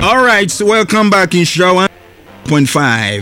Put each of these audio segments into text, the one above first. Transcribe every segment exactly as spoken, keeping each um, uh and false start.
All right, so welcome back in Show one point five.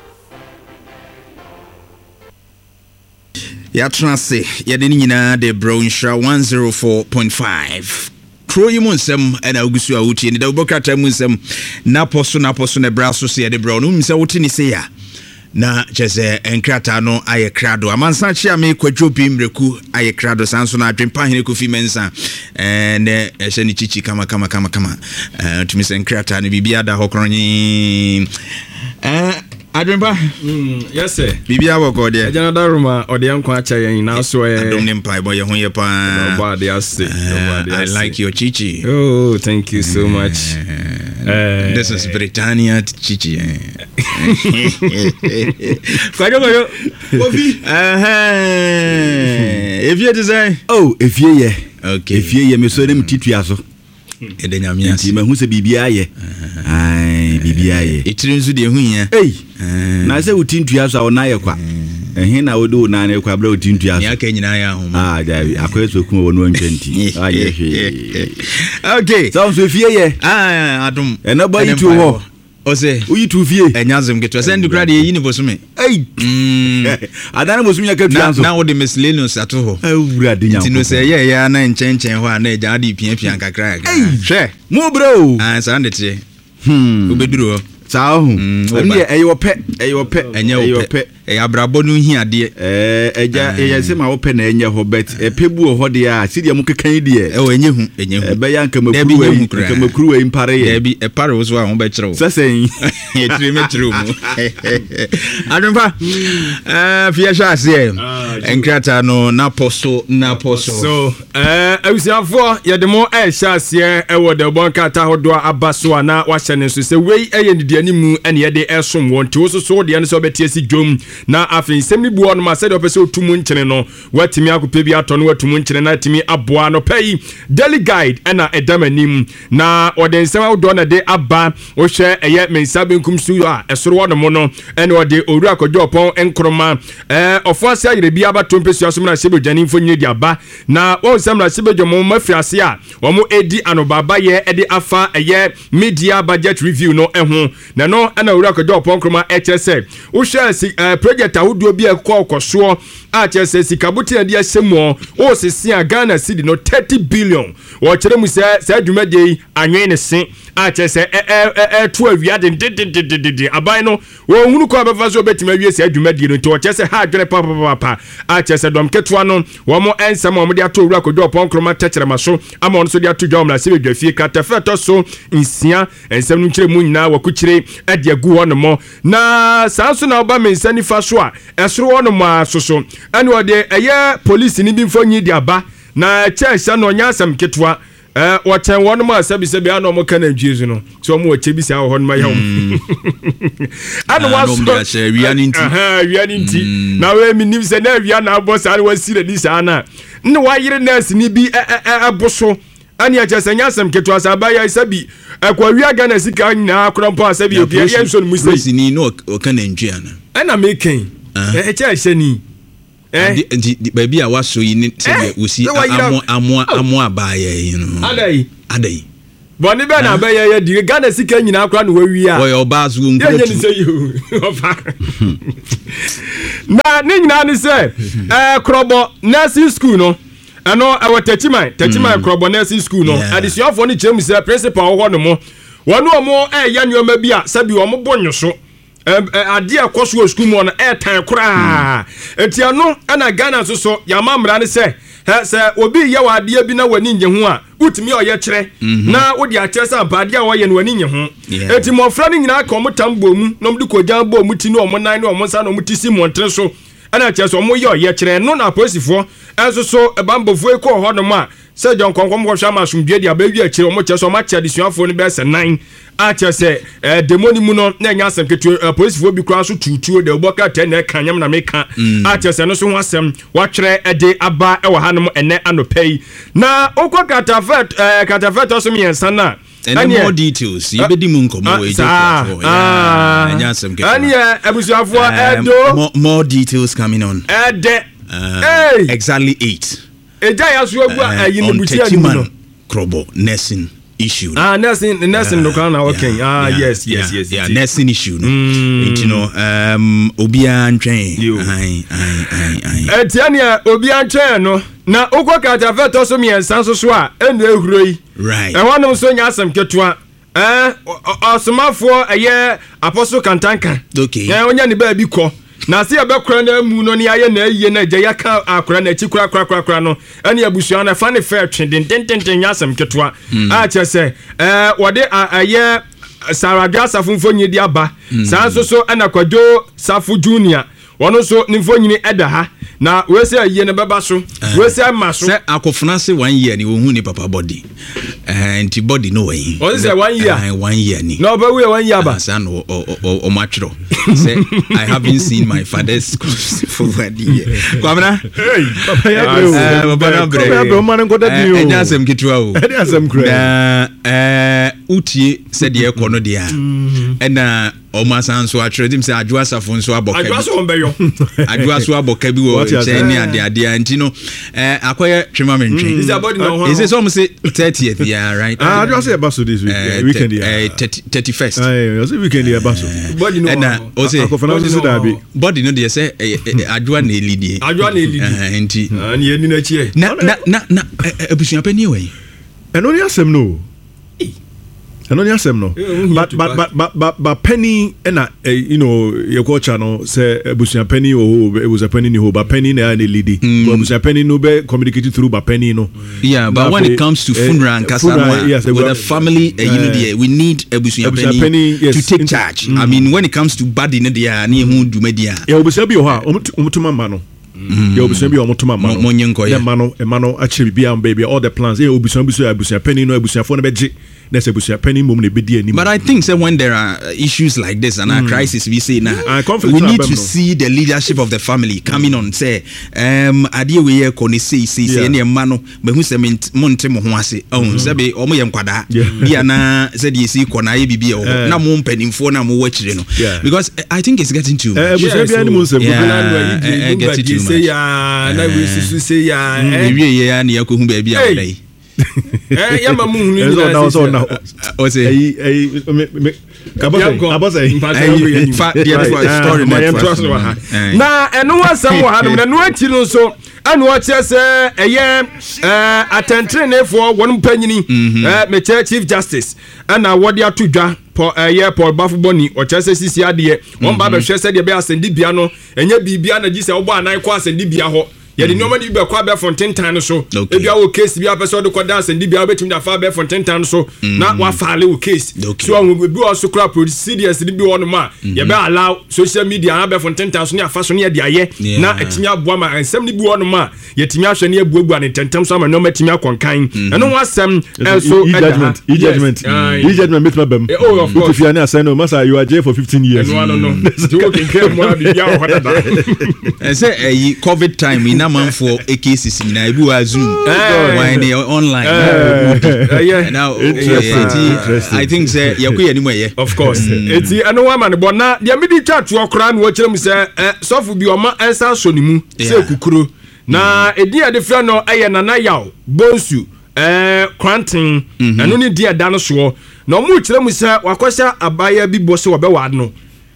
Ya transe ya de nyina de bro in Show one oh four point five. Kro yi monsem na ogusu a wutie ni da obokrata monsem na poso na poso na braso se de bro no mse wuti ni se ya na chese enkrata no aye krado amansa chia me kwadwo bi mreku aye krado sanso na adwempa hene kofi mensa eh ne ehye ni chichi kama kama kama kama eh tumi se enkrata ni bibia da hokronyi eh adwempa mm yes sir bibia woko de agana daruma ode ankwa acha yen na so eh adom ne mpai boy ho ye pa nobody else nobody I like your chichi. Oh, thank you so much. Uh, this is Britannia chichi. Kwajo kwajo. Kofi. Eh. If you design. Oh, if you ye. Okay. If you ye me so dem titua so. Ede nyamia. Ti ma hu se bibia ye. Ai, bibia ye. Itiri nsu de hu ya. Eh. Na se utintua so na ye kwa. Eh na wodo na na kwa bra utintua so. Ya ka nyina ya hu. Ah, Davi, akweso kuma wonu ntwenti. Ah, ye hwe. Okay. So so fie ye. Ah, adum. E na boy tu ho. Ose. Uyi tu fie. Enyazem geto. Se ndukra de yi ni bosume. Ei. Mm. Adana bosume ya ka tuanso. Na wo de miscellaneous ato ho. Awura de nyanko. Tino se ye ye na nchenchen ho a na eja de pia pia kakra. Ei. Hwe. Mo bro. Ah, sa ndete. Hmm. Obeduru ho. Sao hu. Ani e yo pe, e yo pe, enye yo pe. E abrabo no hi ade. Eh, eja e se ma wo pe na enye ho bet. E pebu ho de a, sidia mo kekan die. E o enye hu, enye hu. E be ya nka makuru we, nka makuru we impare ye. E bi e pare wo so a ho be kire wo. Sesen. E tiri me kire mu. Adumpa. Eh, fia sha ase. Enkrata no na posto, na posto. So, eh, awusiafo ye de mo e sha ase e wo de bonkata hodo abaso na wa hyene so se wei e ye ndidi animu ene ye de esom won ti wo so so de ene so betie si dwom na afin semni buo no ma se de opese otumu nkyene no watimi akope bi ato no watumu nkyene na timi aboa no pay daily guide ena edamanim na ode nsem awdo na de aba wo hwe eye mensa benkum su a esoro wo no mo no ene ode oru akojo opon enkroma eh ofo ase ayire bi aba tompesu asom na sebe dwani mfo nyedi aba na wo nsem na sebe dwomo mafiase a wo mo edi anobaba ye ede afa eye media budget review no eho na no ana oru akojo opon kroma hse wo hwe si project ahudo bi ekọ okoso a chese sikabuti na dia semo o sisi a Ghana cedi no thirty billion wo kire mu se se adwumade anwen ne se a chese e e e to awia de de aban no wo hunu ko abefa so betima wie se adwumade no to wo chese ha adwene pa pa pa a chese dom ketwa no wo mo ensam wo de ato owura kodo opon kroma techere maso ama no so de ato dwom na se bedwafie katafa to so nsia ensam no kire mu nyina wo kuchire e de agu ho no mo na sanso na oba mensa ni fa so a esoro wo no ma so so ene ode eye police ni bi mfonyi di aba na chesa no nya asam ketwa eh wo chen wo no ma sabi sabi ano mo kana dwezu no so mo che bi sa ho no ma yawo anu wa so wianinti aha wianinti na we mi nim se na wia na abo sa wa sire di sa na ne wa yire nurse ni bi aboso ani achese nya asam ketwa sa ba ya sabi ekwa wia Ghana sika nyina akrampo asabi obi ye nso no musi ni no o kana ndua na ena meken e che che ni eh di baby a waso yi ni se wosi amo amo amo abaye you know adai adai boni be na abaye ye di Ghana sika nyina akra no wawi a oy oba so nkutu ye ni se you ofa na ni nyina ni se eh krobo nursing school no ano awo techimai techimai krobo nursing school no adisiofo ni chemu se principal wo no mo wonu omo eh ya nyoma bi a sabi omo bonyo so ade akoso school mo no eh tan kura etia no ana Ghana so so ya mamra ne se se obi ye wa ade bi na wani nye ho a utimi oye kire na wodi a kire sa baade a wo ye no wani nye ho eti mo fra ni nyina ka omo tambo mu no mdu ko jan bo mu ti no omo nan no omo sa no mu ti si mo ntre so ana kire so omo ye oye kire no na posifo enso so ebambofo e ko ho no ma se John konkom ko hwa ma sumdie dia ba wi a kire omo kire so omo kire disuafo no be se nine a kire se demoni mu no na nya asem ketu posifo bi kura so tutuo de oboka ten na kanyam na meka a kire se no so ho asem wa kire ede aba e wa hanom ene anopei na okwa katafet katafet so miensa na and more details you be di mun komo we just yeah nya asem ketu ani abusuafo edo more details coming on ede exactly eight eja ya so agu ayi ne butia ni no krobo nursing issue. Ah, nursing, nursing no kana working. Ah, yeah, yes, yes, yeah, yes. Yeah, nursing issue. No, mm. you know, um, Obia Ntwen. Aye, aye, aye, aye. Etiania Obia Ntwen no. Na okwa kata veto so mi ensan so so a enu ehuro yi. Right. E wonom so nya asem ketua. Eh, osomafo eye Apostle Kantanka. Okay. Eh, onya ni ba bi ko. Na se abekora na mu no ne aye na aye na agya yaka akora na chi kura kura kura kura no ene abusua na fa ne fair twenden tenten nya asem ketua. A che se eh wode aye Saragwa Safo nyi di aba. San so so na Kwadwo Safo Junior. Wono so ni mfonyini eda ha na we say aye ne beba so we say ma so say akofuna se one year ni wo hu ni papa body and the body no way o say one year uh, one year ni no but we one year ba san o o o matro say I haven't seen my father's for one year kwamna hey papa ya bro papa na bre papa bro man ngoda bi o e nya asem kitwa o e asem kra na eh utie se de ekono dia e na o ma san so atwere dim se adwo asafo nso aboka adwo so mbeyo adwo aso aboka bi wo chen ni ade ade anti no eh akoye twema mentwe is about no is it some say thirtieth yeah right ah adwo say baso this week weekend yeah thirty-first eh say weekend yeah baso body no na o say akofana so da bi body no dey say adwo na elidie adwo na elidie anti ani eni na chie na na na abusuan pani we eno ni asem no and on yasem no but but but but but, but penny and uh, you know your culture no say busia penny oh it was a penny no but penny na the lady but busia penny no be communicated through but penny no yeah but when it comes to funeral and kasano yes, with the family uh, you know the we need a busia penny, penny yes, to take charge mm. I mean when it comes to body no dia na hu dumedia yeah busia bi o ha omutuma ma no yeah obusia bi omutuma ma no monyenko yeah ma no e ma no achi bi am baby all the plans yeah obusia bi so busia penny no busia fo no be but I think so when there are issues like this and mm. a crisis we say now nah, we need to see the leadership of the family coming on say um adie we here koni say say say any man no be hu say monte mo ho ase oh say be omo ye nkwada bia na say dey see kona ye bibia o na mo mpanimfo na mo wachire no because I think it's getting too much eh bia ni mo say get to say ya na we sisu say ya eh wie ya na yakohu ba bia o dai eh ya mamu hunu ni na so na o say eh eh me kabose abose fa dia story na eno wasam wa hanum na no ati no so anu o che se eye eh atentrenefo won panyini eh me chief justice ana wodi atodwa po eye Paul Bafuboni o che se sisi ade won ba be hwe se de be asendi bia no enye bibia na gi se obo anan ko asendi bia ho yedi noma di be kwa be Fontaine tan so e bia wo case bia person de koda asendi bia obetimi da fa be Fontaine tan so na wa faale wo case so won we bi o so kra procedures di bi won ma ye be allow social media na be Fontaine tan so ne afa so ne de aye na etimi aboa ma ansem ni bi won ma yetimi ahwe ne abuabu ne tentem so ma no matimi akonkan eno wasem so judgment e judgment e judgment met mabam if you are assign no masa you are jail for fifteen years no no no you can care more bi bia o hoda da e say eh covid time ina man for A K C C na ebi wa zoom when they online yeah now I think say yakuye ni moye of course eti eno wa man bo na dia medi twa to okra na wo kire mu say sofu bi o ma ensa so ni mu say kukuro na edi ade fra no eye nana yaw bonsu eh krantin eno ni dia da no so na mu kire mu say wakosha abaya bi bo se wo be wad no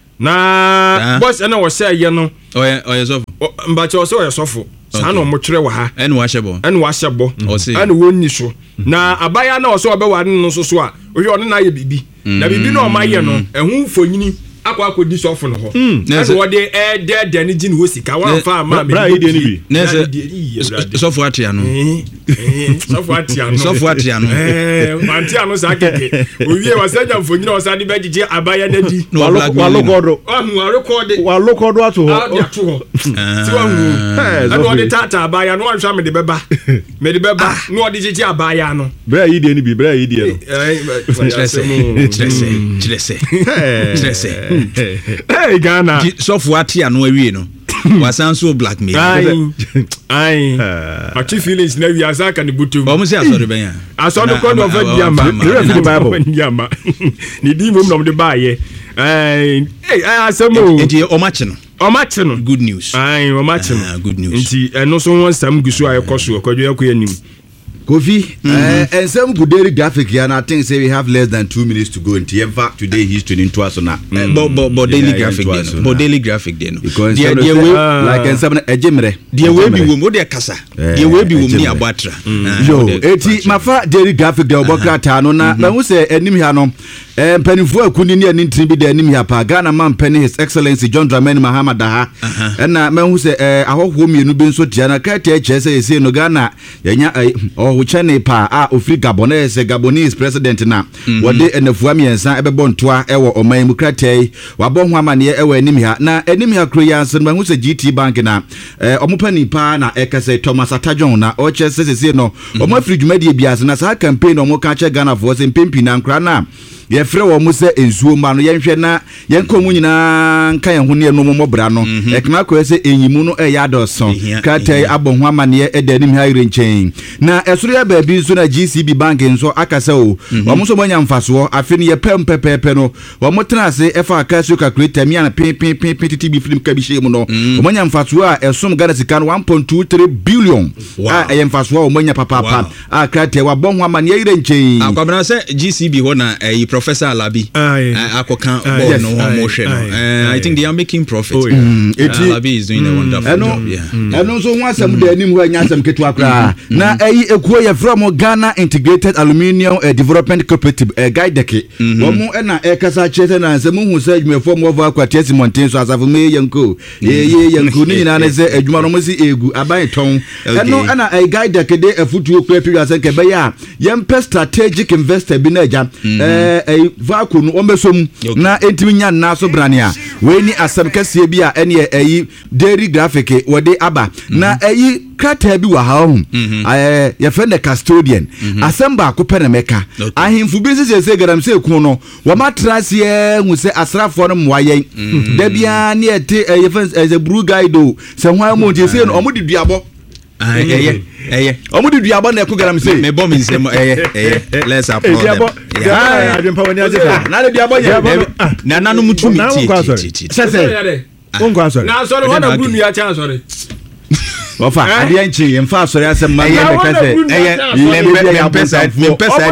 na boss ena wo say ye no oye oye sofu mba che wo say oye sofu sano mo twere wa ha ene wa hyebo ene wa hyebo ene wonni so na abaya na oso obewa no so so a ohwe ono na ye bibi na bibi na o ma ye no ehun fonyini akwa akodi sofo no ho ene wo de e de de ni gin wo sika wa fa ma me bra ide ni bi na se sofo atia no sofo atia no sofo atia no eh atia no sa keke owie wa sanya mfonyini o sa de begije abaya na di wa lokodo onu wa record wa lokodo ato ho ato ho ti wa hu ene wo de tata abaya no anhwa me de beba me de beba no de gije abaya no bra ide ni bi bra ide no trese trese trese trese hey Ghana software atia no awie no wasan so blackmail ai ai a chief feelings na wi asaka ni butu o mo se asori ben ya asori ko no fa diamba the bible diamba ni di mom no de baaye ai eh asemo enti o match no o match no good news ai o match no good news enti eno so won sam gusu ayekoso kwadwo yakoyanim Kofi, and some good daily graphic here, and I think say we have less than two minutes to go into. In fact, today history into us on that. But but but daily graphic, but daily graphic, then because there will like in some a jimre. There will be women. What they kasa? There will be women near Batra. Yo, eti mafa daily graphic de obokata no na. Na who say enim here no. Penifo akuni ni ani ntin bi de enim here pa. Ghana man penny His Excellency John Dramani Mahama Daha. And na man who say ahoho mienu bi nso tia na ka tia che say say no Ghana yenya o chane pa a ofri Gabon say Gabonese president na wode enafua miensa ebebo ntoa ewo oman mu kratai wabo ho amane ewo enim here na enim here kro yanse man who say G T Bank na omopani pa na ekase Thomas Atajon na o che say say no omo afri dwumadi biase na sa campaign omo ka che Ghana for say pempi na nkra na ye frɛ wo mo sɛ ensuo ma no yenhwɛ na yenko mu nyina nka ye ho ne no mo bra no e kana ko sɛ enyimu no e ya dɔso kratai abɔ ho amane e da nim ha ire nkyɛn na ɛsoro ya baabi nso na G C B bank nso akasa o wo mo so mo nya mfaso afi ne ye pem pepepe no wo mo tena ase e fa akaso calculator mi ana pin pin pin pin titi bi film ka bi hye mu no wo mo nya mfaso a ɛsom Ghana sika no one point two three billion a ɛyɛ mfaso a wo mo nya papa papa a kratai wa bɔ ho amane ire nkyɛn akwabena sɛ G C B ho na Professor Alabi akoka bo no ho hwe no I think they are making profit. oh, yeah. mm, uh, Alabi is doing a wonderful eno, job yeah eno so ho asem de anim ho anyasem ketu akra na ayi ekuo ye from Ghana Integrated Aluminium uh, Development Cooperative uh, Gaideke wo mu na e kasa chese na nsem hu se adwumefo mo over akwatesi monten so asafo me yanko ye ye yanko ni na se adwuma no mo si egu aban ton eno na e Gaideke de afutuo kra period se ke be ya yempe strategic investor bi na agya eh vaco no omesom na entimi nya na so brane a we ni asem kase bi a ene eyi dairy graphic wode aba na eyi krata bi wa ha ho eh ye friend the custodian asem ba ko pere meka ahimfu bi se se gadam se ku no wo matrase e hu se asrafo no mwayen da bia ne ete ye friend as a brew guide o se ho mo je se no omo diduabo eh eh omo diduabo na ko gadam se me bom nsem eh eh let's applaud them ah adempa woni aje na le diabo nya na nanu mutumi ti se se onko asori na asori ho na bunu ya cha asori ofa ade nchi yemfa asori asem ma ye beka se eh lembe mpesa mpesa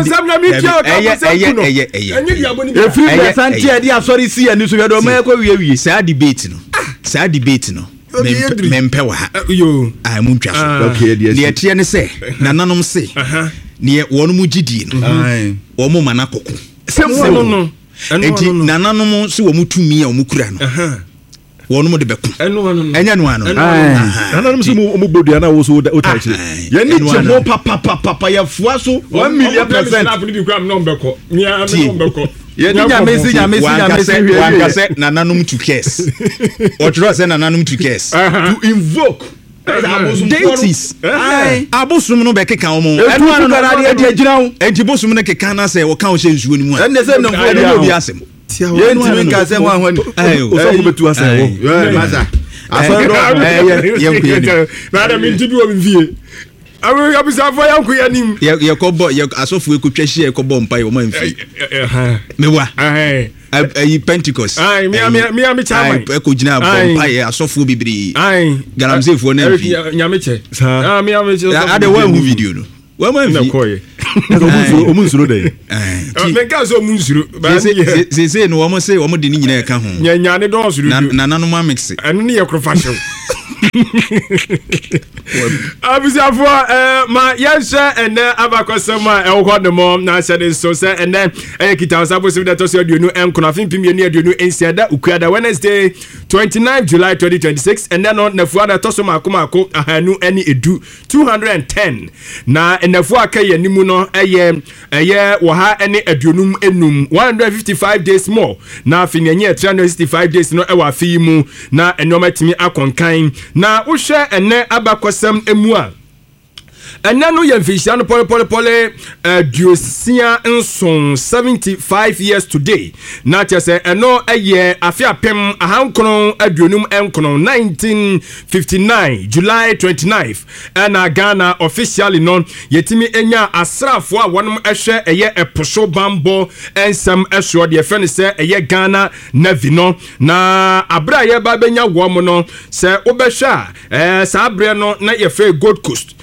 eh eh eh efri be santi ade asori si ani so wedo ma ekwa wie wie sa debate no sa debate no mempe wa yo ai mu ntwa so okay dia ne tie ne se nananom se ne wonu mu gidi no ai wo mu mana kokko sem no no enti nananom se wo mu tumi a wo mu kura no wonu mu de beku eno no enya no ano nananom se mu bodua na wo so o ta chire ye ni che mo papa papa ya fua so one million percent na funi bi kura no mbeko nia no mbeko ye ni nya mesi nya mesi nya mesi wanka se nananom to case o tro se nananom to case to invoke deities abosum no be keka omo enu anu na de de agina wo enti bosum no keka na se wo ka wo hye nsuo ni mu a enne se no fo no bi asem ye ntimi nka se ho ahwani o so ko betu asem wo masa asoro eh ye nkuye na da mi ntibi wo mfie awu abisa fo yanku yanim ye ye ko bo ye asofu ekotwa hye ye ko bo mpa ye wo manfi mewa eh ayi Pentecost ai mi mi mi mi chairman e ko gina bompa ye asofu bibiri ai galamsefo na mfi nyame che ah mi mi che ade one video no wa ma mfi ko ye o mun suro dey eh me ka so mun suro ba se se no wo mo se wo mo de ni nyina ka ho nya nya ne don suro na nanu ma mix anu ne ye crofashion abisafo eh ma yense ene abakosema e wo de mom na sede so se ene e kita sabo se da to se aduonu enkono afin pimie ne aduonu ensiada ukuada Wednesday twenty-ninth July twenty twenty-six and then on nafu ada to so makomako ahanu eni edu two hundred ten na nafu akaye nimu no eye eye wo ha eni aduonum enum one hundred fifty-five days more na afin enye three hundred sixty-five days no e wa afi mu na enoma timi akonkan na wo hwe ene abakosem emu a ene no ye mfishia no pole pole pole duosia nson seventy-five years today na chese eno eye afia pem ahankron aduonum enkono nineteen fifty-nine July twenty-ninth na Ghana officially no yetimi enya asrafo a wonum ehwe eye eposho bambo ensem ehwo de fe ne se eye Ghana Navy no na abra ye ba benya wo mo no se obehwa eh sa abre no na ye fe Gold Coast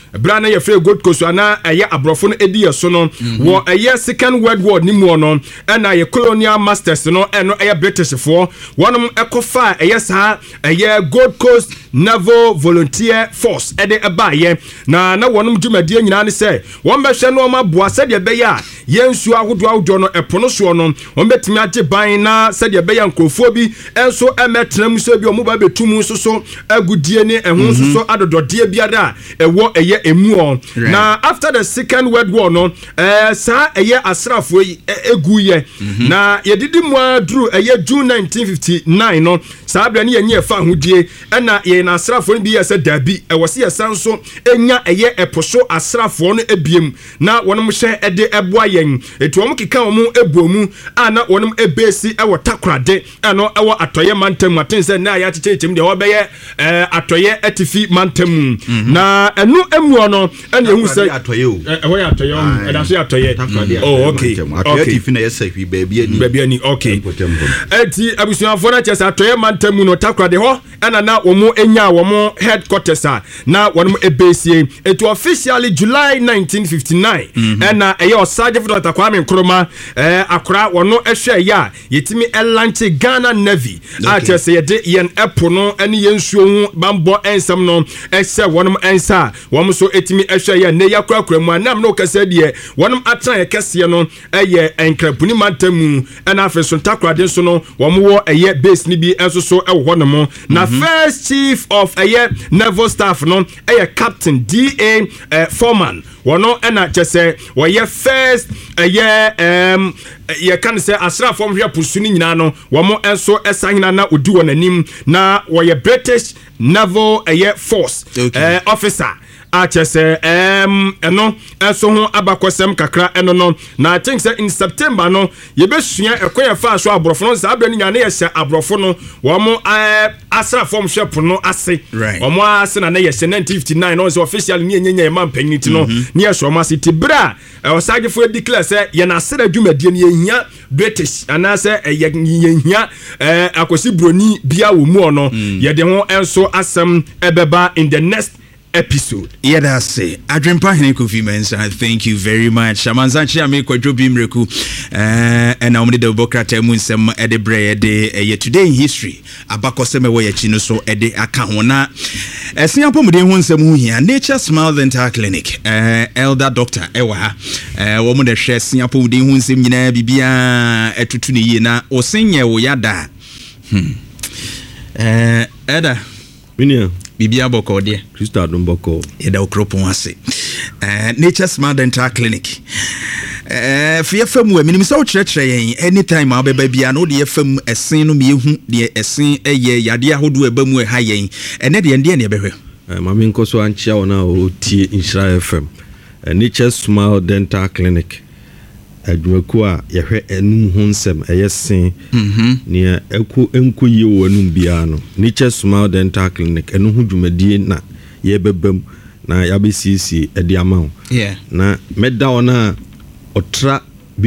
bra na yɛfrɛ Gold Coast ana ɛyɛ aborɔfo no edi yɛ so no wɔ ɛyɛ second world war ni mu no ɛna yɛ colonial masters no ɛno ɛyɛ British foɔ wɔnom ɛkɔfa ɛyɛ saa ɛyɛ Gold Coast Naval Volunteer Force ɛde ɛbaayɛ na na wɔnom dwumadie nyinaa ne sɛ wɔn bɛhwɛ no ɔma boa sɛdeɛ ɛbɛyɛ a yɛn nsuo ahodoɔ ahodoɔ no ɛpono soɔ no wɔn bɛtumi agye ban na sɛdeɛ ɛbɛyɛ nkurɔfoɔ bi ɛnso ɛmɛtena mu sɛ bi ɔmo ba bɛtu mu nso so agudie ne ɛho nso so adɔdɔdeɛ biara a ɛwɔ ɛyɛ emu ɔ na after the second world war no ɛɛ saa ɛyɛ asraafoɔ yi egu yɛ na yɛdidi mu aduru ɛyɛ June nineteen fifty nine no saa abira ne yɛn nyɛ fa ahodie ɛna yɛn na asraafoɔ no bi yɛ sɛ dabi ɛwɔ si yɛsan so enya ɛyɛ ɛpo so asraafoɔ no ebiem na wɔn mo hyɛ ɛde ɛboa yɛn etu wɔn keka wɔn ebu mu a na wɔn ebesi ɛwɔ takorade ɛno ɛwɔ atɔyɛ mantam aten sɛ na yɛ akyekyɛ kyɛm deɛ wɔbɛyɛ ɛɛ atɔyɛ ɛtifi mantam na ɛno emu no ɛna ehu sɛ ɛwɔ yɛ atɔyɛ ɔmo ɛda so yɛ atɔyɛ oh okay okay ɛtifi na yɛ sɛ hwi baabi ani baabi ani okay ɛti abusuafoɔ na kyɛ sɛ atɔyɛ mantam no takorade hɔ ɛna na wɔn enya wɔn headquarters a na wɔn ebesie etu officially July nineteen fifty nine ɛna ɛyɛ ɔsaagye fo Doctor Kwame Nkrumah ɛɛ akora wɔn ɛhwɛ yɛ a yɛtumi ɛlanche Ghana Navy a kyerɛ sɛ yɛde yɛn ɛpo no ɛne yɛn nsuo ho bambɔ ɛnsɛm no ɛhyɛ wɔn ɛnsa a wɔn nso ɛtumi ɛhwɛ yɛ ne yɛ korakora mu anam no kɛseɛ deɛ wɔn atena yɛ kɛseɛ no ɛyɛ nkrapuni mantam mu ɛna afei so ntakorade nso no wɔn wɔ ɛyɛ base ne bi ɛnso so ɛwɔ hɔ nom na first chief of ɛyɛ naval staff no ɛyɛ Captain D A uh, Foreman wɔno ɛna kyɛ sɛ wɔyɛ first ɛyɛ ɛɛm yɛka ne sɛ asraafoɔ hwɛ pusu no nyinaa no wɔn nso ɛsa nyinaa na odi wɔn anim na wɔyɛ British Naval ɛyɛ force ɛɛ officer a kyɛ sɛ ɛɛm ɛno ɛnso ho abakɔsɛm kakra ɛno no na I think sɛ in September no yɛbɛsua ɛkɔ yɛ fa so aborɔfo no saa abirɛ no nyane yɛhyɛ aborɔfo no wɔn ɛɛ asraafoɔ hwɛ po no ase wɔn ase na ne yɛhyɛ nineteen fifty nine no sɛ official ne yɛnyɛ yɛ man panyin ti no ne yɛhyɛ wɔn ase ti bere a ɔsaagyefoɔ declare sɛ yɛn asɛrɛ adwumadie no yɛhia British anaasɛ ɛyɛ yɛhia ɛɛ akwasi broni bia wɔ mu ɔno yɛde ho ɛnso asɛm ɛbɛba in the next episode. Yeah, that's it. Adrimpa Hene Kofi Mensah, thank you very much. Shamanzachi ame kwadwo bimreku eh and na omde de bokrata mu nsem e de bre de eh, today in history abakosem e wo ye chi no so e de aka ho na esiampo mu de ho nsem hu hia Nature Smile Dental Clinic eh elder doctor e wa ha eh wo mu de hwe esiampo mu de ho nsem nyina bibia etutu ne yie na osenye wo yada hmm eh eda minia bibia boko de Krista Domboko eda okropon ase eh Nature Smile Dental Clinic eh fie fam wa minim so kyerɛkyerɛ yɛn anytime abeba bia no de fam esen no mehu de esen ɛyɛ yade ahodo eba mu ha yɛn ɛne de ende ne ɛbɛhwɛ eh mame nkoso ankyia wona o tie Nhyira F M Nature Smile Dental Clinic adwumaku a yɛhwɛ enum ho nsɛm ɛyɛ sen mhm ne ɛko enko yie wɔ enum bia no Nature Smile Dental Clinic ɛno ho dwumadie na yɛbɛbam na yɛabɛsiesie ɛde ama wo yeah na mɛda ona otra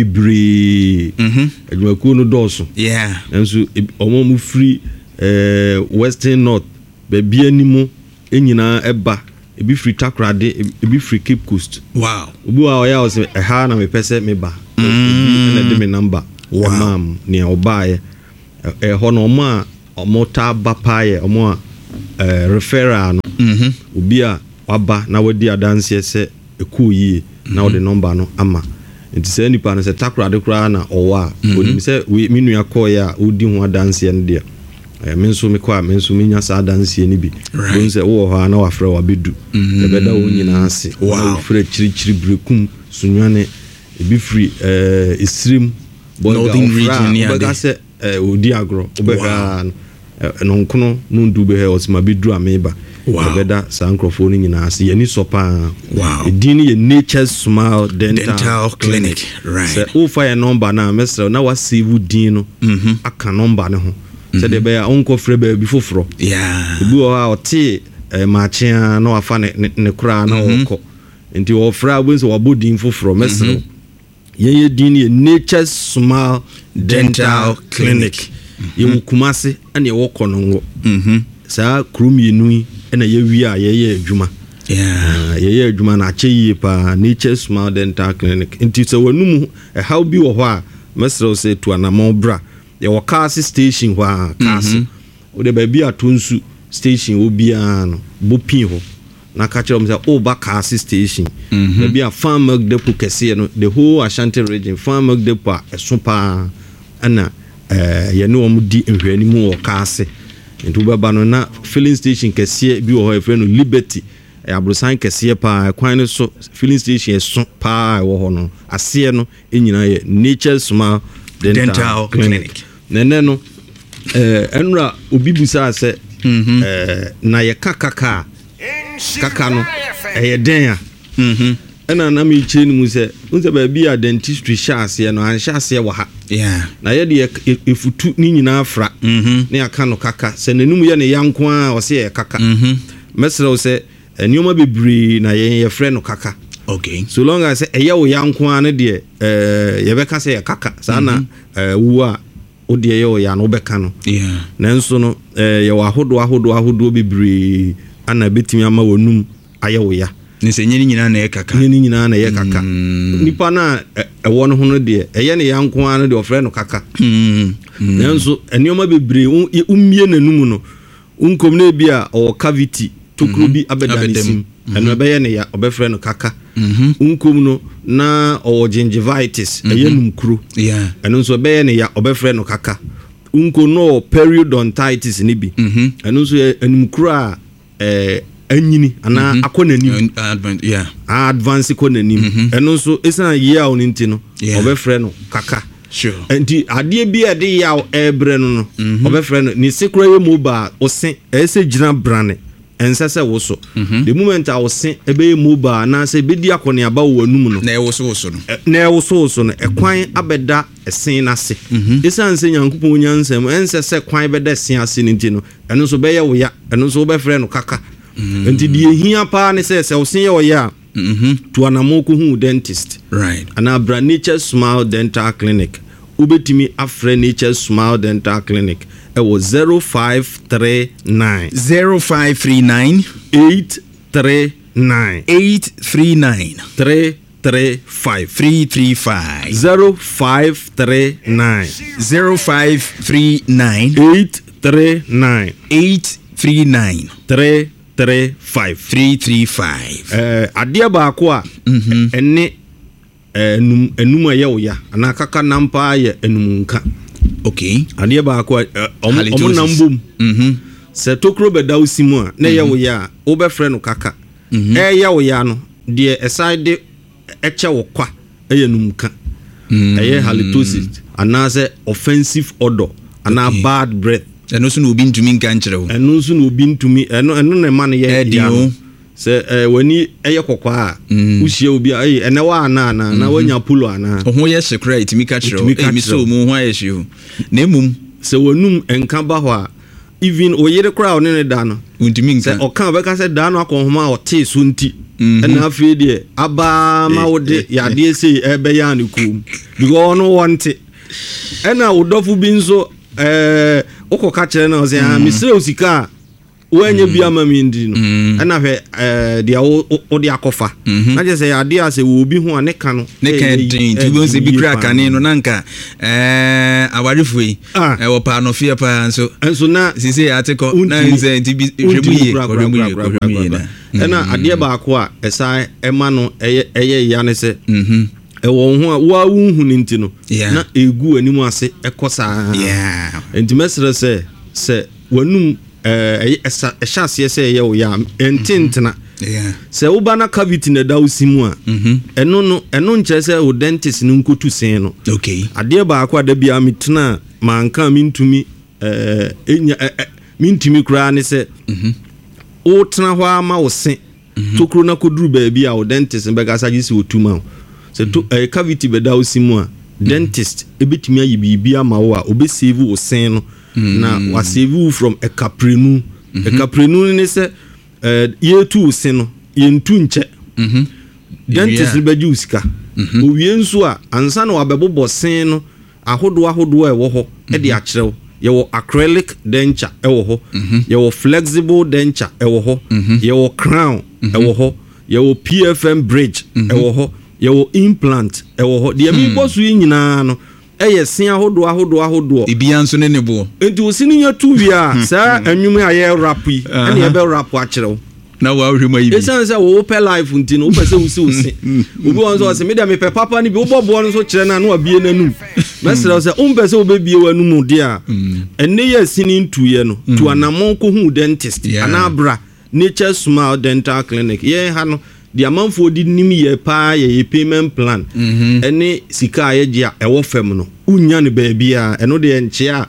bibiri mhm adwumaku no dɔɔso yeah nso ɔmo mu free eh Western North baabi animu enyina ɛba ebi free Takoradi ebi free Cape Coast wow obi wa oya ose ɛha na me pese me ba na de me number mam ne obaye eh ho no mo a omo ta ba paye omo a referral no mhm obi a waba na wadi adanse se eku yi na wode number no ama nti se nipa no se Takoradi kura na owa onim se me nua koye a odi ho adanse no de eh menso me kwa menso me nya sa dansie ni bi don se wo ho na wafrɛ wa bedu e beda wo nyina ase wow frɛ chirichiri brekum sunwane e bi free eh isrim Northern region ni ade se eh odi agro obeka no nkono no ndu be he osima bedu ameba e beda sa nkrofo ni nyina ase yani sopa wow edin ye Nature Smile Dental, Dental Clinic, Clinic. Right se o fa your number na mesra na wa save din no mhm aka number ne ho se de be onko frɛ ba bi foforo yeah ebi o ha ɔte machia na wafa ne ne kura na ɔkɔ nti o frɛ abunso wabodin foforo mesro ye ye din ye Nature Smile Dental Clinic ye wukumase ana ye wɔkɔ no ngo mhm saa krum yenu na ye wi a ye ye adwuma yeah yɛyɛ adwuma na akyɛ yie pa Nature Smile Dental Clinic nti sɛ wanum ɛhaw bi wɔ hɔ a mɛsrɛw sɛ tu anamɔ bra yɛwɔ Kaase station hɔ a Kaase wode baabi ato nsu station wɔ biara no bɔpin hɔ na ka kyerɛ m sɛ woba Kaase station baabi a Farm Milk Depot kɛseɛ no the whole Ashanti region Farm Milk Depot a ɛso paa ɛna yɛne wɔn di nhwɛnimu wɔ Kaase nti wobɛba no na filling station kɛseɛ bi wɔ hɔ ɛfrɛ no Liberty abrosan kɛseɛ paa kwan no so filling station ɛso paa ɛwɔ hɔ no aseɛ no ɛnyina yɛ Nature Smile Dental, Dental Clinic nene no eh enra obi busa sɛ eh na yɛ kaka ka kaka no ɛyɛ den a mhm ɛna na me kyerɛ mu sɛ unse ba bi a dentistry hyase no an hyase wɔ ha yeah na yɛ de efutu ni nyina afra mhm na aka no kaka sɛ nanum yɛ ne yanko a ɔse yɛ kaka mhm mesrɛw sɛ nneoma bebree na yɛ yɛfrɛ no kaka okay so long as ɛyɛ wo yanko a ne de eh yɛbɛka sɛ yɛ kaka saa na wu a odi yɛ wo ya no bɛka no yeah nanso no eh yɛ wɔ ahodo ahodo ahodo bebree ana betimi ama wonum ayɛ wo ya ne sɛ nyini nyina na yɛ kaka nyini nyina na yɛ kaka nipa na ɛwɔ no ho no de ɛyɛ ne yanko a no de ɔfrɛ no kaka nanso nneoma bebree ummie nanum no unkom na bi a ɔwɔ cavity tokuro bi abɛda ne sim ɛno ɛbɛyɛ ne ya ɔbɛfrɛ no kaka unkom no na ɔwɔ gingivitis ɛyɛ numkuro ɛno nso ɛbɛyɛ ne ya ɔbɛfrɛ no kaka unko no periodontitis ne bi ɛno nso numkuro a ɛɛ anyini ana akɔ nanim yeah advance kɔ nanim ɛno nso ɛsan yie a ɔno nti no ɔbɛfrɛ no kaka sure enti adeɛ bi a de ya ɛbrɛ no no ɔbɛfrɛ no ne sekura yɛ mobile ɔse ɛsɛ gyina brane ɛnsɛsɛ wo so the moment a wo se ɛbɛyɛ mobile na sɛ bɛdi akɔne aba wo anum no na ɛwo so wo so no na ɛwo so wo so no ɛkwan abɛda ɛsen n'ase ɛsan sɛ Nyankopɔn nyansɛm ɛnsɛsɛ kwan bɛda ɛsen ase ne nti no ɛno nso bɛyɛ wo ya ɛno nso wobɛfrɛ no kaka enti deɛ hia paa ne sɛ sɛ wo se yɛ wo ya to anamo ko hu dentist right ana bra Nature Smile Dental Clinic ubetimi afrɛ Nature Smile Dental Clinic ɛwɔ zero five three nine zero five three nine eight three nine eight three nine three three five three three five zero five three nine zero five three nine eight three nine eight three nine three three five three three five eh adeɛ baako a ɛne enum enum ayɛ wo ya ana kaka nampa yɛ enum nka okay adeɛ baako ɔmo nambom mhm sɛ tokro bɛda wo simu a na yɛ wo ya wo bɛfrɛ no kaka ɛyɛ wo ya no deɛ ɛsai de ɛkyɛ wo kwa ɛyɛ enum nka ɛyɛ halitosis ana sɛ offensive odor ana bad breath ɛno so na obi ntumi nka nkyerɛ wo ɛno so na obi ntumi ɛno ɛno na ma no yɛ ya no sɛ eh, wani ɛyɛ kɔkɔɔ a wohyia obi a ɛyɛ ɛnɛ wa ana na na wanya pulo ana ho yɛ hyekra itimi ka kyerɛ wo mi so mu ho ayɛ hye na emum sɛ wanum enka ba hɔ a even oyere kora one ne da no ntumi nka sɛ ɔka bɛka sɛ da no akɔ homa a ɔte so nti ɛna afei deɛ aba ma wode yadeɛ sei ɛbɛyɛ ne kom because ɔno wɔnte ɛna wodɔfo bi nso ɛɛ wokɔka kyerɛ no sɛ ah mesrɛ osika a wanya bi ama mi ndi no ɛna hwɛ eh dia wo de akɔfa na je sɛ ade a sɛ wo bi ho a ne ka no ne ka din ti bo se bi kra kane no na nka eh awarefo yi eh wo pa no fie pa nso nso na sisi ya tekɔ na nse ti bi hwebu yi hwebu yi ɛna ade ba ko a ɛsa ɛma no ɛyɛ ɛyɛ ya ne sɛ mhm ɛwɔ ho a wa wu hu ne nti no na egu anim ase ɛkɔ saa yeah enti mesrɛ sɛ sɛ wanum eh ɛhyɛ aseɛ sɛ ɛyɛ wo ya entintena yeah sɛ wo ba na cavity na da wo simu a ɛno no ɛno nkyerɛ sɛ wo dentist no nkotu sen no okay adeɛ baako a da bia metena manka mintumi eh enya mintumi kura ne sɛ wo tena hɔ ama wo se tokro na koduru baabi a wo dentist bɛga sa gye si wo tuma sɛ to cavity bɛda wo simu a dentist ebetumi ayi biribi ama wo a obesave wo sen no na wa save you from a caprenu a caprenu ne se eh ye tu se no ye ntu nche mhm dentist be ju sika owie nso a ansa na wabɛbobɔ sen no ahodo ahodo e wo ho e de akyerew ye wo acrylic denture e wo ho ye wo flexible denture e wo ho ye wo crown ɛwɔ hɔ yɛwɔ P F M bridge ɛwɔ hɔ yɛwɔ implant ɛwɔ hɔ deɛ mi bɔ so yi nyinaa no ɛyɛ sin ahodoɔ ahodoɔ ahodoɔ ebia nso ne ne bo enti o sini nya tu wi a saa anwum a yɛ rap yi ɛne yɛ bɛ rap akyerɛw na wa hwɛ mai bi esan sɛ wo pɛ life nti no wo pɛ sɛ wo si wo si obi won so sɛ me da me pɛ papa ni bi wo bɔbɔ no so kyerɛ na na obie nanum mɛsrɛ sɛ wo pɛ sɛ wo bebie wanum de a ɛne yɛ sini ntu yɛ no to anamon ko hu dentist ana bra Nature Smile Dental Clinic yɛ ha no di amanfo di nim yɛ pa yɛ payment plan ɛne sika yɛ gye a ɛwɔ fam no unya ne baabi a ɛno de nkyea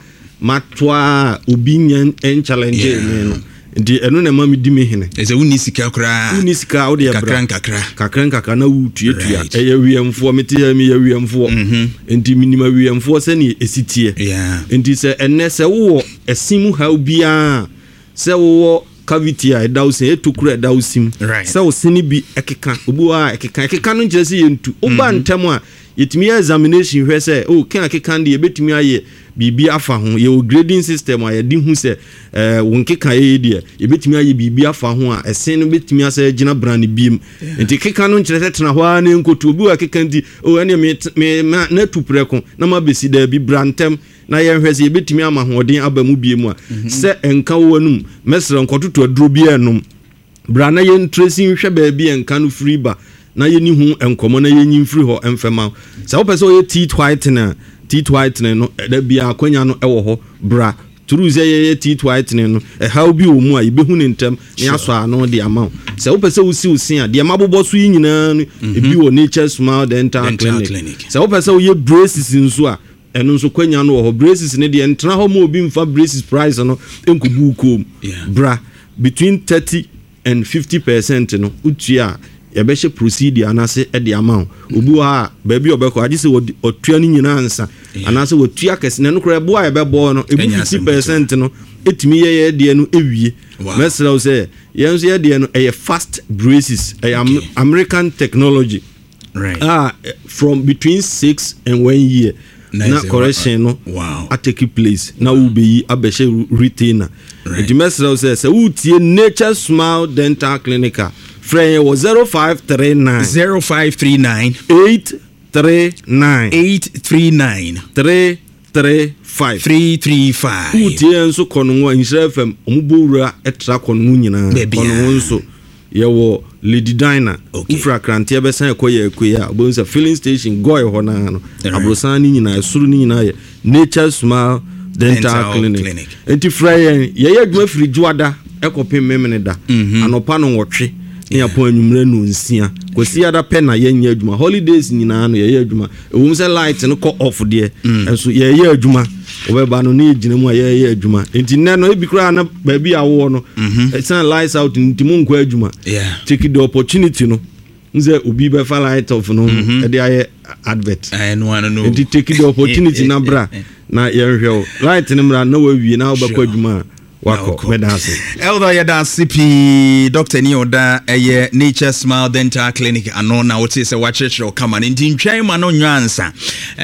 matwa obi nya en challenge ne no di ɛno na ma mi di me hene ɛsɛ woni sika kra woni sika wo de bra kakran kakra kakran kakra na wutua tua ɛyɛ wiemfo mete ya mi yɛ wiemfo enti minima wiemfo sɛ ne esitie enti sɛ ɛnɛ sɛ wo ɛsimu ha obia sɛ wo cavity a dawsin etukura dawsim sɛ wo sini bi ekeka obu a ekeka ekeka no nkyerɛ sɛ yentu oba ntem a yetimi examination hwɛ sɛ o kan ekeka ndi ebetimi aye bibi afa ho ye grading system a ye di hu sɛ eh wo nkeka ye die ebetimi aye bibi afa ho a ɛsen no betimi asa gina brand biem enti keka no nkyerɛ sɛ tena ho a na nkoto obu a keka ndi o ene me na tupreko na ma besi da bi brantem na yɛn hwɛ sɛ yɛbɛtumi ama hoɔden aba mu bie mu a sɛ ɛnka wo anum mɛsrɛ nkɔtoto aduro bi anum bra na yɛn tracing hwɛ baabi ɛnka no free ba na yɛni hu ɛnkɔmɔ na yɛnyi free hɔ ɛmfɛma sɛ wopɛ sɛ ɔyɛ teeth whitening teeth whitening no ɛda bia akwanya no ɛwɔ hɔ bra turu sɛ yɛyɛ teeth whitening no ɛhaw bi wɔ mu a yɛbɛhu ne ntɛm ne asɔ ano de ama wo sɛ wopɛ sɛ wosi wo se a deɛ mabobɔ so yi nyinaa no ebi wɔ Nature Smile Dental Clinic sɛ wopɛ sɛ woyɛ braces nso a ɛno nso kwanya no wɔ hɔ braces ne deɛ ntena hɔ ma obi mfa braces price no enkubu kom bra between thirty and fifty percent no utua yɛbɛhyɛ procedure anase ɛde ama wo obi wa baabi ɔbɛkɔ agye sɛ ɔtua no nyinaa nsa anase wɔtua kɛse na no kora ɛbo a yɛbɛbɔ no ebu fifty percent no etimi yɛyɛ deɛ no ewie mɛsrɛ wo sɛ yɛn nso yɛ deɛ no ɛyɛ fast braces ɛyɛ American technology right ah from between six and one year na correction no wow a take place na wo be abɛhyɛ retainer enti mɛsrɛ sɛ sɛ wotie Nature Smile Dental Clinic frɛ wo zero five three nine zero five three nine eight three nine eight three nine three three five three three five wotie nso kɔnongo Nhyira F M omubowura ɛtra kɔnongo nyinaa kɔnongo nso yɛwɔ Lady Dina ufra krante ɛbɛsan ɛkɔyɛ ɛkɔyɛ a obonsa filling station goy hɔ na no abrosan ni nyinaa suru ni nyinaa yɛ Nature Smile Dental Clinic enti fra yɛn yɛyɛ adwuma firi juada ɛkɔpem memene da anopa no wɔtwe ne apɔ anwumre no nsia kwasi ada pɛ na yɛnyɛ adwuma holidays nyinaa no yɛyɛ adwuma ɛwom sɛ light no kɔ off deɛ ɛnso yɛyɛ adwuma obeba no ne gyina mu a yɛyɛ adwuma enti nɛ no ebi kra na baabi awo no ɛsan lights out nti mu nkɔ adwuma take the opportunity no nze obi be fa light off no e dey aye advert I no one know enti take the opportunity na bra na yɛhwɛ light ne mra na wawie na wobɛkɔ adwuma wako medase elder yada C P Doctor Nioda eye Nature Smile Dental Clinic ano na wote se wachechero kama nti ntwan ma no nwansa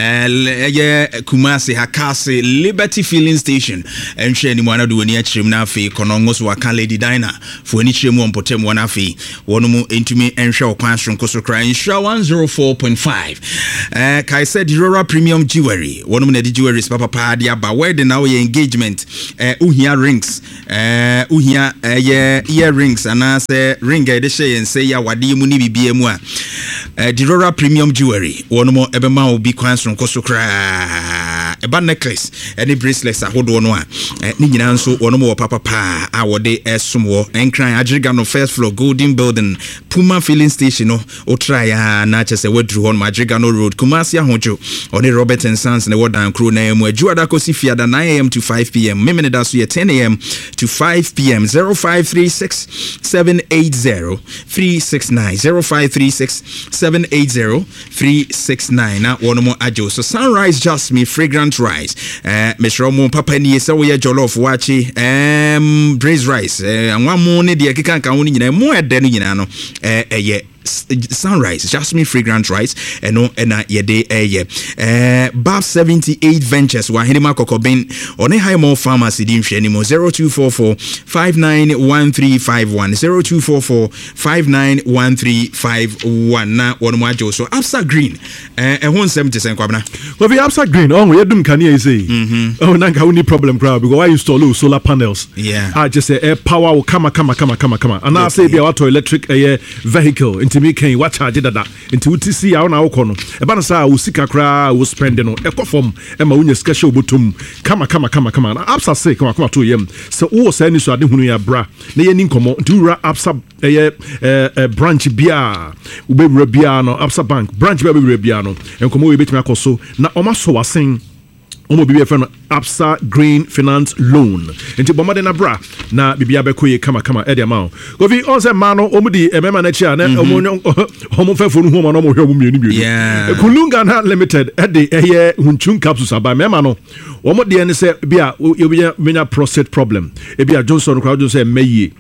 eye Kumasi Hakase Liberty Filling Station enhwe ni mwana do ni akyerem na afi konongo so waka Lady Dina fo ni kyerem ompotem wana afi wono mu entumi enhwe okwan sonko so kra Nhyira one oh four point five eh kai said Aurora Premium Jewelry wono mu na di jewelry papa pa dia ba where the now engagement eh uhia rings eh uhia eh earrings ana say ring e de hye say ya wade mu ni bibia mu a eh Aurora Premium Jewelry wono mo ebema obi kwan sonko so kra eba necklace any bracelets ahodo no a ni nyina nso wono mo papa pa a wode esomwo enkran Adriga no first floor Golden Building Puma Filling Station no o try ya na chese wadru hon Adriga no road Kumasi ahojo oni Robert and Sons ne wodan kro na emu ajuada kosi fiada nine a m to five p m memene da so ye ten a m to five p m zero five three six seven eight zero three six nine zero five three six seven eight zero three six nine na wono mo ajo so Sunrise Jasmine fragrant rice eh mesro mo papa ni se wo ye jollof wachi em braised rice eh anwa mo ne de keka kan wo ni nyina mo ede no nyina no eh eye sunrise jasmine fragrant rice ɛno ɛna yɛde ɛyɛ ɛɛ Bab seventy-eight ventures wɔ ahenema kɔkɔben ɔne highmore pharmacy di nhwɛ anim zero two four four five nine one three five one zero two four four five nine one three five one na wɔn mu agye so Absa Green ɛɛ ɛho nsɛm te sɛ nkwabena well the Absa Green oh yɛdum kanea yi sei oh nanka wo ni problem crowd because why install solar panels yeah ah just say air power will come come come come come and I say be auto electric air vehicle into me can what charge that into T C a na wo kono e ba na sa wo sika kra wo spend no e kofom e ma wo nya sika show botum come come come come na Absa say come come to yem so wo say ni so ade hunu ya bra na ye ni nkomo nti wura Absa eh eh branch bia wo be wura bia no Absa bank branch bia be wura bia no nkomo we betimi akoso na o ma so wasen Omo bibi friend Absa Green Finance Loan. Nti bomade na bra na bibia bekoye kama kama e de ma. Govi on se ma no omo di emema na chia na omo omo fefo no homa no omo hwe omo mienu mienu. Yeah. Kulunga na limited e de eye hunchun capsules aba mema no. Omo de ne se bia obia menya prostate problem. E bia Johnson kwa Johnson meye.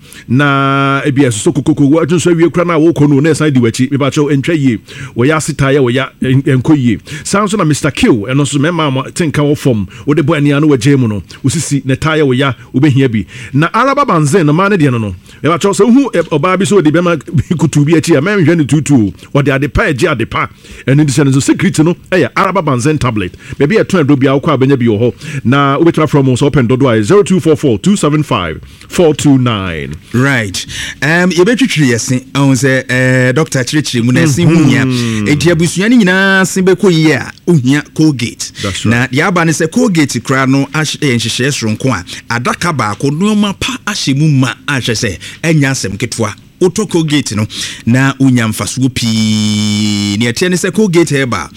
Na e bia so kokoko Johnson wie kra na wo kono na side wachi. Me ba cho entwa yie. Wo ya sitaye wo ya enkoyie. Sounds na Mister Q eno so mema tinka from wo de boy ania no waje mu no usisi ne tire wo ya wo behia bi na araba banzen no ma ne de no no e ba cho so hu oba bi so de be ma kutu bi achi a ma hwe ne tutu wo de ade pa agi ade pa ene de se secret no e ya araba banzen tablet be be e ton do bia wo kwa benya bi wo ho na wo betra from us open dodo ai zero two four four two seven five four two nine right um ye betwitwiri yesen on se eh doctor chirichiri mu na sen hunya enti abusua ni nyina sen be koyi a ohia Colgate na ya ba ne se Colgate kra no ahyehyɛ soronko a adaka ba ko no ma pa ahyemu ma ahwɛ se enya asɛm ketwa Auto Colgate no na unya mfasuo pii ne ete ne se Colgate heba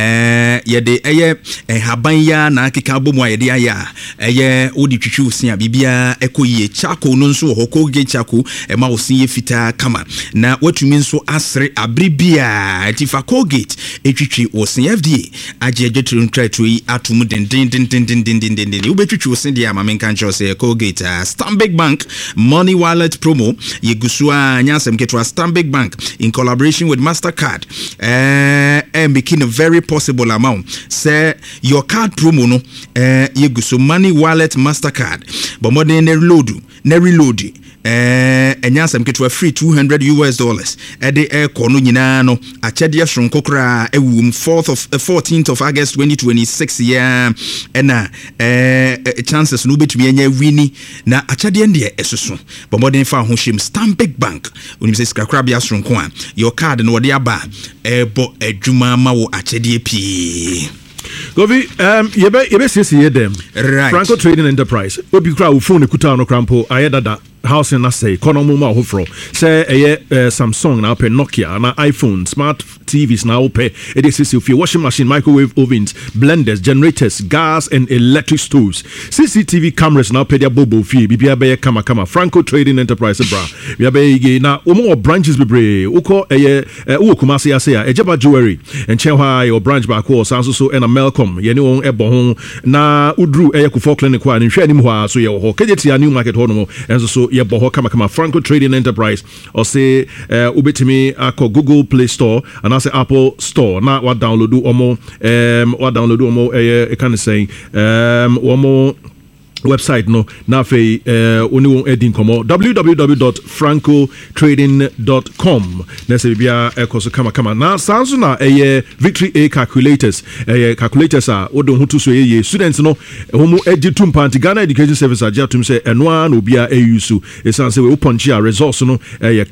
eh yede eye haban ya na akeka bomu a yede aya eye odi twitwi osia bibia ekoyie chako no nso ho Colgate chako e ma osin fita kama na watumi nso asre abribia tifa Colgate etwitwi osin F D A age agetru ntratui atum den den den den den den den den ubetwitwi osin dia ma menka ncho se Colgate uh, Stanbic Bank Money Wallet promo yegusua Nyasem Ketwa Stanbic Bank in collaboration with MasterCard uh, and making a very possible amount. Say your card promo no uh, you go so Money Wallet MasterCard but more than reload ne reload eh Nyasem Ketwa free two hundred U S dollars e de e kono nyina no achede sonko kra ewum fourth of uh, fourteenth of August twenty twenty-six yeah ena eh chances no betumi anya wini na achede ndie esoso but more than fa ho him Stanbic Bank when you say skrakrabia sonko a your card no de aba e bo adwuma ma wo achede pii Govi um yebe yebe sisi yedem right. Franco Trading Enterprise obi kra wo phone kuta no krampo ayedada house na say kono mu ma hofro say eye uh, Samsung na open Nokia na iPhone smart T Vs na open it is C C washing machine microwave ovens blenders generators gas and electric stoves C C T V cameras na open dia bobo fie bibia be kama kama Franco Trading Enterprise bra bia be na omo branches bebre uko eye wo kumase ase ya ejeba jewelry enche ha your branch back ko sanso so and Melcom ye ne won ebo ho na udru eye kufo clinic wa ne hwe anim ho so ye ho kejeti a new market ho no enso so ye bo ho kama kama Franco Trading Enterprise or say uh, ubetimi ako Google Play Store and I say Apple Store na wa download omo um wa download omo eh e kan say um omo website no na fe uh, oni won edin komo w w w dot franco trading dot com na se bia ekoso kama kama na sanso na eye victory a calculators eye calculators a odon hutu so eye students no homo edi tumpanti Ghana Education Service aja tum se eno a no bia e use e sanse we uponchi a resource no eye